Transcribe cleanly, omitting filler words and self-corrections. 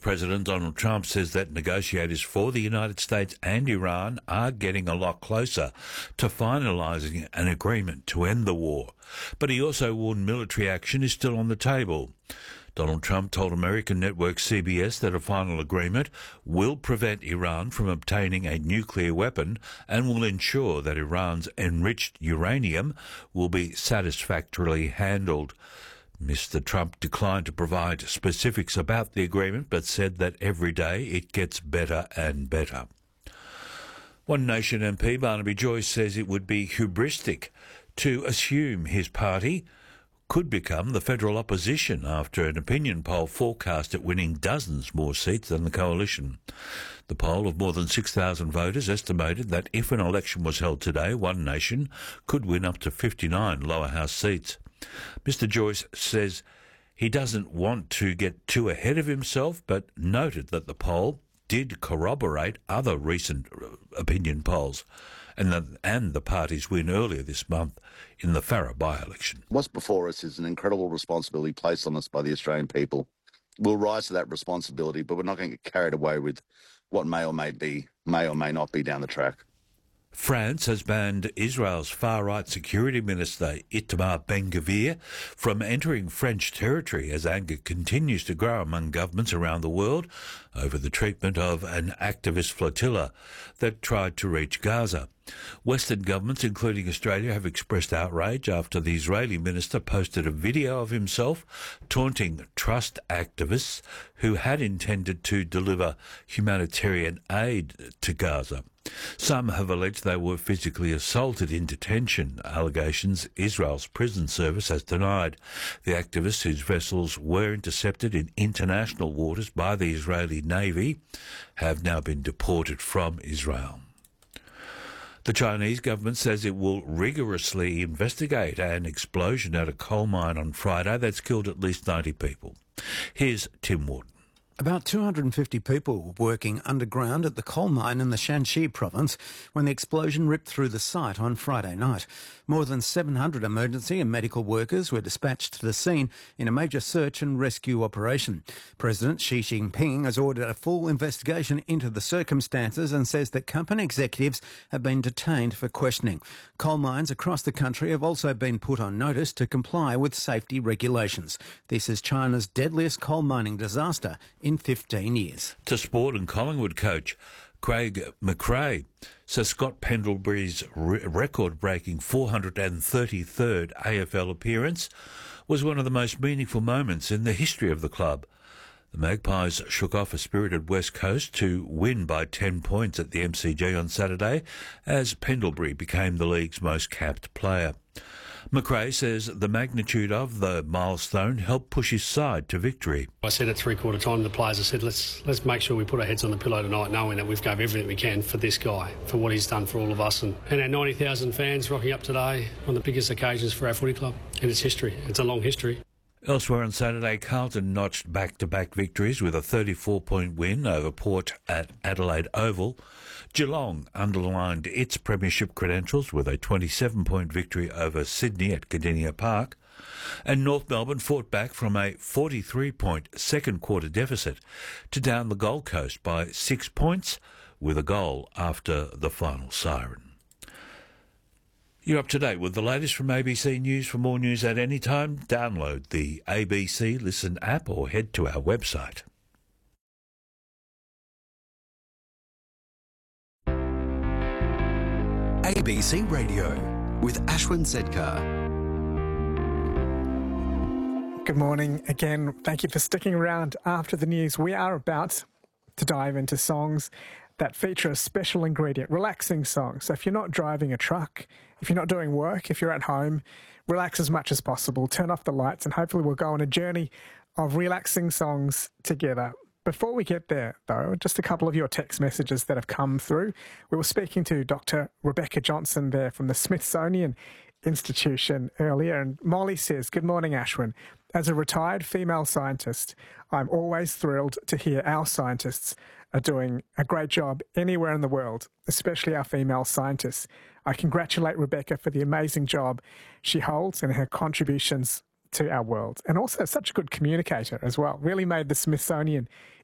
President Donald Trump says that negotiators for the United States and Iran are getting a lot closer to finalising an agreement to end the war. But he also warned military action is still on the table. Donald Trump told American network CBS that a final agreement will prevent Iran from obtaining a nuclear weapon and will ensure that Iran's enriched uranium will be satisfactorily handled. Mr. Trump declined to provide specifics about the agreement, but said that every day it gets better and better. One Nation MP Barnaby Joyce says it would be hubristic to assume his party could become the federal opposition after an opinion poll forecast it winning dozens more seats than the coalition. The poll of more than 6,000 voters estimated that if an election was held today, One Nation could win up to 59 lower house seats. Mr. Joyce says he doesn't want to get too ahead of himself, but noted that the poll did corroborate other recent opinion polls and the party's win earlier this month in the Farrer by-election. What's before us is an incredible responsibility placed on us by the Australian people. We'll rise to that responsibility, but we're not going to get carried away with what may or may not be down the track. France has banned Israel's far-right security minister Itamar Ben-Gvir from entering French territory as anger continues to grow among governments around the world over the treatment of an activist flotilla that tried to reach Gaza. Western governments, including Australia, have expressed outrage after the Israeli minister posted a video of himself taunting trust activists who had intended to deliver humanitarian aid to Gaza. Some have alleged they were physically assaulted in detention, allegations Israel's prison service has denied. The activists, whose vessels were intercepted in international waters by the Israeli Navy, have now been deported from Israel. The Chinese government says it will rigorously investigate an explosion at a coal mine on Friday that's killed at least 90 people. Here's Tim Wharton. About 250 people were working underground at the coal mine in the Shanxi province when the explosion ripped through the site on Friday night. More than 700 emergency and medical workers were dispatched to the scene in a major search and rescue operation. President Xi Jinping has ordered a full investigation into the circumstances and says that company executives have been detained for questioning. Coal mines across the country have also been put on notice to comply with safety regulations. This is China's deadliest coal mining disaster in 15 years. To sport, and Collingwood coach Craig McRae says Scott Pendlebury's record-breaking 433rd AFL appearance was one of the most meaningful moments in the history of the club. The Magpies shook off a spirited West Coast to win by 10 points at the MCG on Saturday as Pendlebury became the league's most capped player. McRae says the magnitude of the milestone helped push his side to victory. I said at three-quarter time to the players, I said, let's make sure we put our heads on the pillow tonight knowing that we've gave everything we can for this guy, for what he's done for all of us. And our 90,000 fans rocking up today on the biggest occasions for our footy club in its history. It's a long history. Elsewhere on Saturday, Carlton notched back-to-back victories with a 34-point win over Port at Adelaide Oval. Geelong underlined its premiership credentials with a 27-point victory over Sydney at Cardinia Park. And North Melbourne fought back from a 43-point second-quarter deficit to down the Gold Coast by 6 points with a goal after the final siren. You're up to date with the latest from ABC News. For more news at any time, download the ABC Listen app or head to our website. ABC Radio with Ashwin Sedkar. Good morning again. Thank you for sticking around after the news. We are about to dive into songs that feature a special ingredient, relaxing songs. So if you're not driving a truck, if you're not doing work, if you're at home, relax as much as possible, turn off the lights, and hopefully we'll go on a journey of relaxing songs together. Before we get there, though, just a couple of your text messages that have come through. We were speaking to Dr. Rebecca Johnson there from the Smithsonian Institution earlier, and Molly says, "Good morning, Ashwin. As a retired female scientist, I'm always thrilled to hear our scientists are doing a great job anywhere in the world, especially our female scientists. I congratulate Rebecca for the amazing job she holds and her contributions to our world, and also such a good communicator as well. Really made the Smithsonian